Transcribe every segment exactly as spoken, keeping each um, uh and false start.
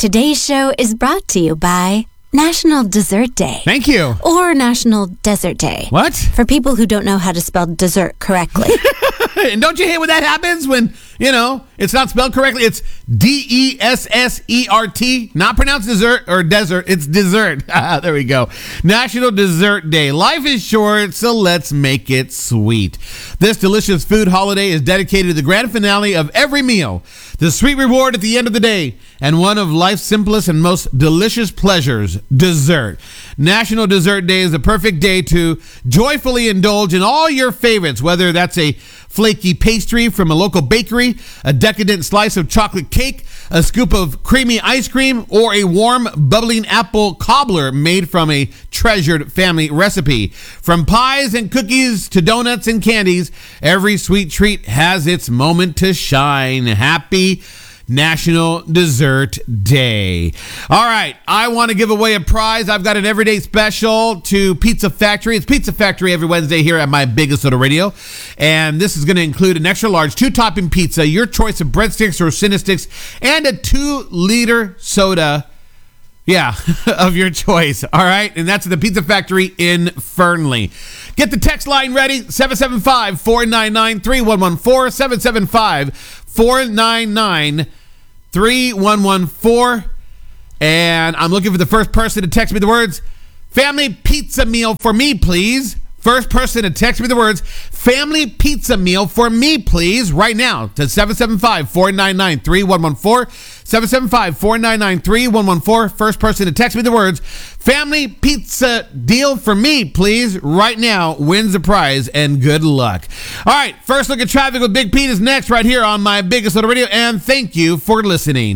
Today's show is brought to you by National Dessert Day. Thank you. Or National Desert Day. What? For people who don't know how to spell dessert correctly. And don't you hate when that happens? When, you know, it's not spelled correctly. It's D E S S E R T. Not pronounced dessert or desert. It's dessert. There we go. National Dessert Day. Life is short, so let's make it sweet. This delicious food holiday is dedicated to the grand finale of every meal, the sweet reward at the end of the day, and one of life's simplest and most delicious pleasures, dessert. National Dessert Day is the perfect day to joyfully indulge in all your favorites, whether that's a flaky pastry from a local bakery, a decadent slice of chocolate cake, a scoop of creamy ice cream, or a warm, bubbling apple cobbler made from a treasured family recipe. From pies and cookies to donuts and candies, every sweet treat has its moment to shine. Happy National Dessert Day. All right, I want to give away a prize. I've got an everyday special to Pizza Factory. It's Pizza Factory every Wednesday here at My Biggest Little Radio. And this is going to include an extra large two-topping pizza, your choice of breadsticks or Cinesticks, and a two-liter soda. Yeah, of your choice. All right, and that's at the Pizza Factory in Fernley. Get the text line ready, seven seven five, four nine nine, three one one four, seven seven five, four nine nine, three one one four. And I'm looking for the first person to text me the words, family pizza meal for me, please. First person to text me the words, family pizza meal for me, please, right now to seven seven five, four nine nine, three one one four, seven seven five, four nine nine, three one one four. First person to text me the words, family pizza deal for me, please, right now wins the prize, and good luck. All right, first look at traffic with Big Pete is next right here on My Biggest Little Radio, and thank you for listening.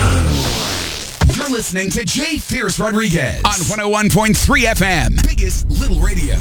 You're listening to Jay Fierce Rodriguez on one oh one point three F M, Biggest Little Radio.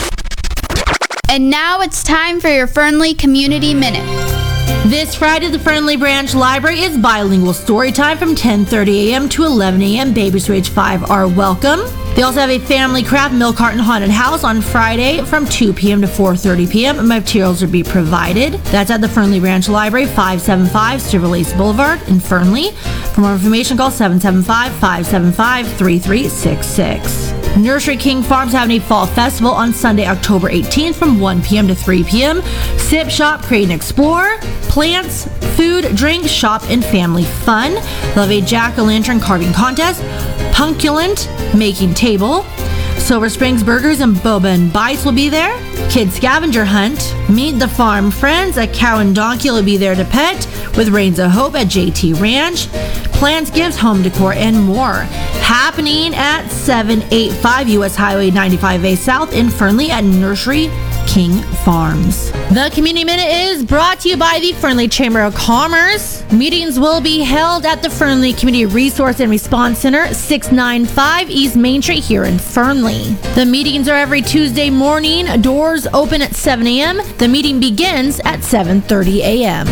And now it's time for your Fernley Community Minute. This Friday, the Fernley Branch Library is bilingual story time from ten thirty a.m. to eleven a.m. Babies to age five are welcome. They also have a family craft milk carton haunted house on Friday from two p.m. to four thirty p.m. Materials will be provided. That's at the Fernley Branch Library, five seventy-five Silver Lace Boulevard in Fernley. For more information, call seven seven five, five seven five, three three six six. Nursery King Farms having a fall festival on Sunday, October eighteenth from one p.m. to three p.m. Sip, shop, create, and explore. Plants, food, drink, shop, and family fun. They'll have a jack-o'-lantern carving contest, punculent making table. Silver Springs Burgers and Boba and Bites will be there. Kids Scavenger Hunt. Meet the farm friends. A cow and donkey will be there to pet with Reigns of Hope at J T Ranch. Plants, gifts, home decor, and more. Happening at seven eighty-five U S Highway ninety-five A South in Fernley at Nursery King Farms. The Community Minute is brought to you by the Fernley Chamber of Commerce. Meetings will be held at the Fernley Community Resource and Response Center, six ninety-five East Main Street here in Fernley. The meetings are every Tuesday morning. Doors open at seven a.m. The meeting begins at seven thirty a.m.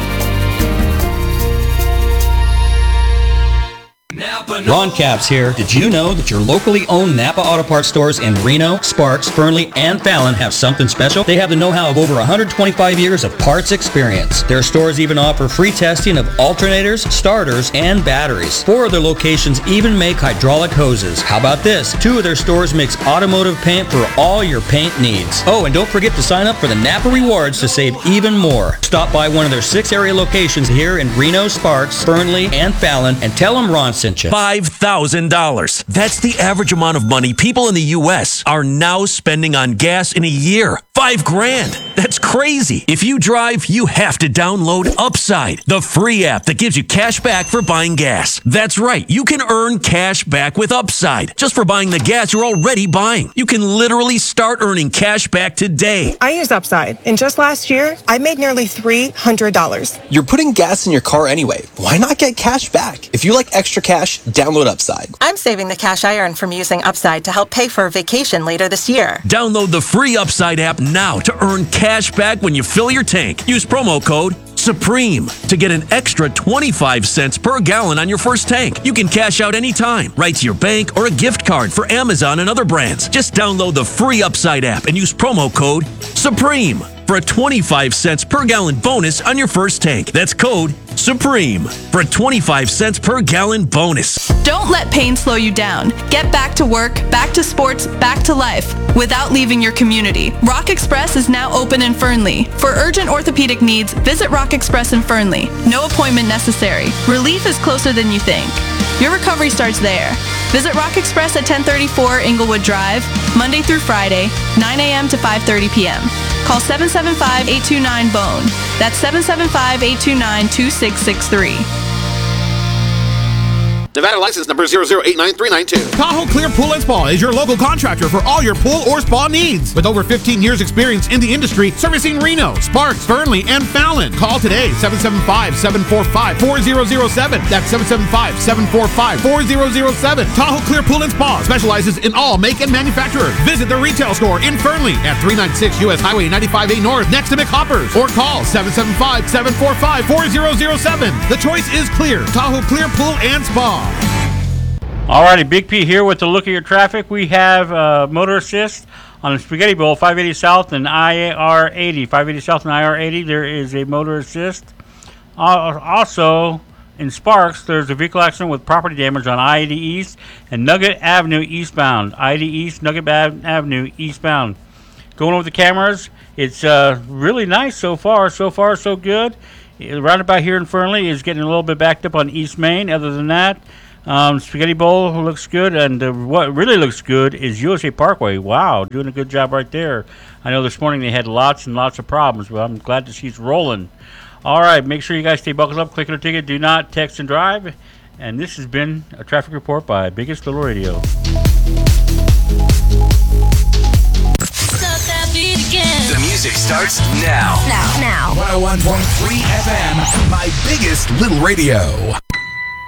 Ron Capps here. Did you know that your locally owned Napa Auto Parts stores in Reno, Sparks, Fernley, and Fallon have something special? They have the know-how of over one hundred twenty-five years of parts experience. Their stores even offer free testing of alternators, starters, and batteries. Four of their locations even make hydraulic hoses. How about this? Two of their stores mix automotive paint for all your paint needs. Oh, and don't forget to sign up for the Napa Rewards to save even more. Stop by one of their six area locations here in Reno, Sparks, Fernley, and Fallon and tell them Ron sent you. five thousand dollars. That's the average amount of money people in the U S are now spending on gas in a year. Five grand. That's crazy. If you drive, you have to download Upside, the free app that gives you cash back for buying gas. That's right. You can earn cash back with Upside just for buying the gas you're already buying. You can literally start earning cash back today. I use Upside, and just last year, I made nearly three hundred dollars. You're putting gas in your car anyway. Why not get cash back? If you like extra cash, download Upside. I'm saving the cash I earn from using Upside to help pay for a vacation later this year. Download the free Upside app now to earn cash back when you fill your tank. Use promo code SUPREME to get an extra twenty-five cents per gallon on your first tank. You can cash out anytime, right to your bank or a gift card for Amazon and other brands. Just download the free Upside app and use promo code SUPREME. for a twenty-five cents per gallon bonus on your first tank. That's code SUPREME for a twenty-five cents per gallon bonus. Don't let pain slow you down. Get back to work, back to sports, back to life without leaving your community. Rock Express is now open in Fernley. For urgent orthopedic needs, visit Rock Express in Fernley. No appointment necessary. Relief is closer than you think. Your recovery starts there. Visit Rock Express at ten thirty-four Inglewood Drive, Monday through Friday, nine a.m. to five thirty p.m. Call seven seven five, eight two nine, B O N E. That's seven seven five, eight two nine, two six six three. Nevada license number zero zero eight nine three nine two. Tahoe Clear Pool and Spa is your local contractor for all your pool or spa needs. With over fifteen years experience in the industry, servicing Reno, Sparks, Fernley, and Fallon. Call today, seven seven five, seven four five, four zero zero seven. That's seven seven five, seven four five, four zero zero seven. Tahoe Clear Pool and Spa specializes in all make and manufacturers. Visit the retail store in Fernley at three ninety-six U S Highway ninety-five A North next to McHoppers. Or call seven seven five, seven four five, four zero zero seven. The choice is clear. Tahoe Clear Pool and Spa. Alrighty, Big P here with the look at your traffic. We have uh, motor assist on the Spaghetti Bowl, five eighty South and I R eighty. five eighty South and I R eighty, there is a motor assist. Uh, also, in Sparks, there's a vehicle accident with property damage on I eighty East and Nugget Avenue eastbound. I eighty East, Nugget Avenue eastbound. Going over the cameras, it's uh, really nice so far. So far, so good. The roundabout here in Fernley is getting a little bit backed up on East Main. Other than that, Um, Spaghetti Bowl looks good, and uh, what really looks good is U S A Parkway. Wow, doing a good job right there. I know this morning they had lots and lots of problems, but I'm glad to see it's rolling. All right, make sure you guys stay buckled up, click on a ticket, do not text and drive. And this has been a traffic report by Biggest Little Radio. The music starts now. Now, now. one oh one point three F M, My Biggest Little Radio.